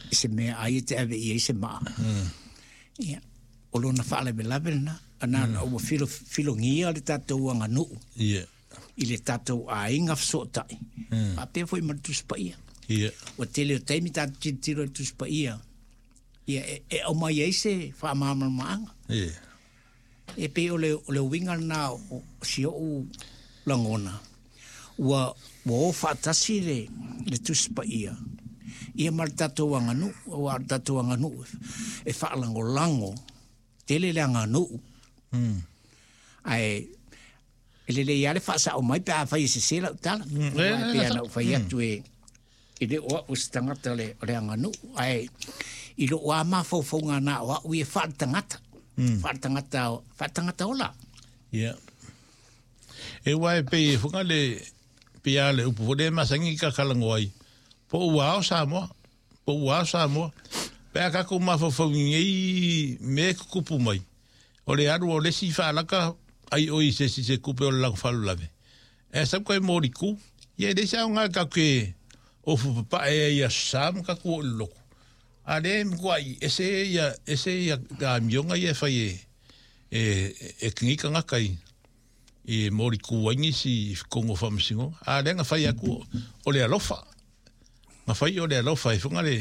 se mea ai te ave i se maa. Ia. O lona whaale me lawe na. Ana ua filo ngia le tātou anga nuu. Ia. I le tātou a inga whasotai. A pia fwoi ma tuspa ia. Ia. Wa tele o teimi tātou tiro tuspa ia. Ia e o mai eise wha maama maanga. Ia. E pe o le winga na o si o langona. Ua o whaatasi le tuspa ia. Ia mar tātou anga nuu. Ua tātou anga nuu. E whaalango lango. Tele le anga nuu. Ai ele ia le whaasa o mai pe a whai se sela utala. Pe ana o whai atu e le oa o se tangata le anga nuu. Ai i lo oa mawhauwhaunga na oa ui e whaatangata. Whaatangata ola. Ia. E wai pe whunga le pe a le upu hore masangi ka kalango ai. Po uao Samoa. Po uao Samoa. Pe a kako mawhauwhaunga i me kupu mai. O le aru o le si whaalaka ai oi se kupe o le lang whalu lave. E sam koe mori ku. Ie le sa ngā kake o fupapa e ia sam kako o loko. A le mkuai ese ia ka mionga ia whai e kingika ngakai i mori ku wangi si kongo whamasingo. A le nga whai aku o le alofa. Nga whai o le alofa e whunga le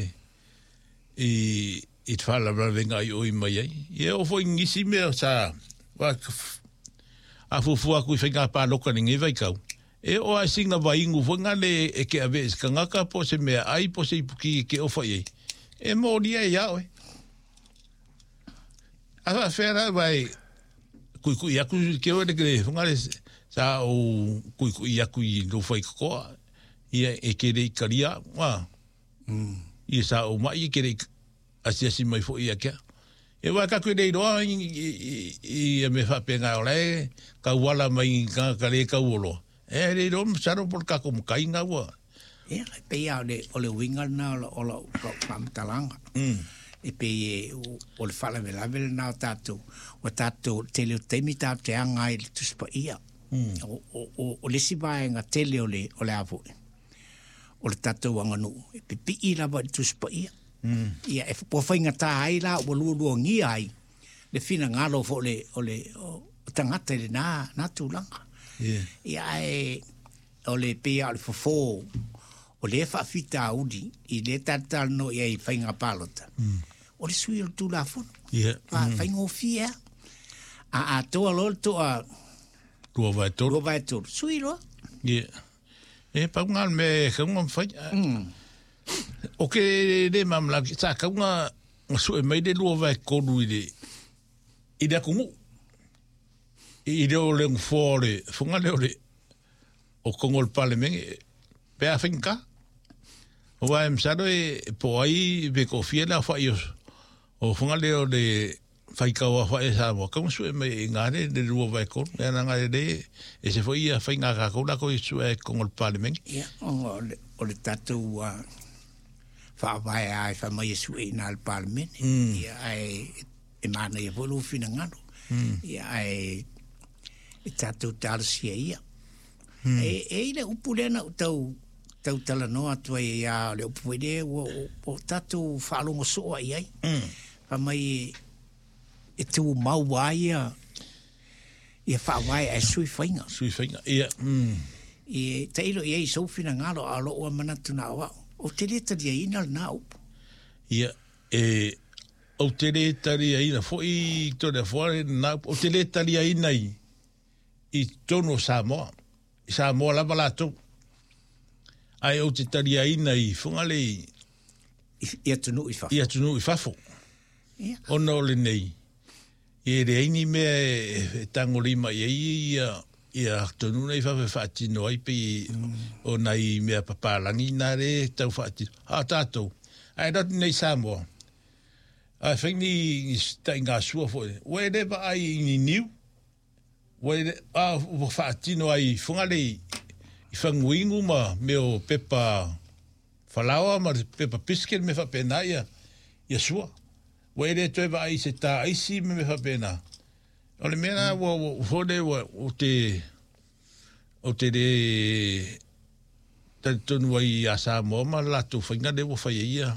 i tfala venga i oi mai ai. Ie o fo ingisi mea sa a fufu aku i whainga pā loka ni ngewa i kau. E o a singa waingu whunga le e ke awe ka ngaka po se mea ai po se ipuki ke ofa i. E mōri ai au e. A whera vai kui aku ke o le kere whunga le sa o kui aku i lo whai kakoa. Ia e kere i karia. Ia sa o mai i kere asiasi mai fo i akia. E wai kaku rei roa i me whapenga o le ka wala mai ka kare ka uolo. E rei roa msaro por kako mukai ngā ua. E pe ia o le winga na o la pamtalanga. E pe o le whala me lawe na o tātou. O tātou tele o teimi tātou te anga i le tuspa ia. O le si vaenga tele o le avu. O le tātou anga nu. E pe pi i lawa i tuspa ia. Ia e po whainga tā ai la o lua ngia ai le fina ngalo fo o le tangata le na tūlanga ia e o le pia o le fofo o le whawhita audi i le tatal no ia i whainga palota o le sui o le tūla fono whainga o fia a toa lol toa tua vai tōru sui loa e paungal me kaunga mwhai o ke le mamla sa kaunga su e mai de lua vai kolu i le kungu i le o le ngfore funga le o kongol parlemeng pe a finka o vai msado e po ai ve kofia la fa o funga le o le fai ka wa fa esa mo kaunga su e mai ngare de lua vai kolu e na ngare de e se foi a finga ka ko la ko su e kongol parlemeng o le tatu whaavai ai whamai su e nā parliament. Ia ai e mana i volu fina ngaro. Ia ai e tātou tārasia ia. E le upu lena o tau tala noa tua i a le upu ere o tātou whaalongo soa i ai. Whamai e tu mau ai ia whaavai ai sui whainga. Sui whainga, ia. I te ilo i ai sau fina ngaro a lo o manatu nā wao. O te re tari aina na upu. Ia, o te re tari aina, fo i tōre fuare na upu, o te re tari aina i tono Samoa. I Samoa lava lato. Ai o te tari aina i whungale i atunu i fafo. I atunu i fafo. Ona o le nei. I re aini mea tangorima i ia tonu nei fa fatino ai pe o nai me papalangi na re tau fatino a tato ai not nei Samoa a fini sta inga sua fo we de ba ai ni new we a fatino ai fungale i fanguingu ma me o pepa falawa ma pepa piskel me fa penaia ia sua we de to ba ai se ta ai si me fa pena o le mena o fode o te re tonu ai a Samoa ma latu whainga de wo whai ia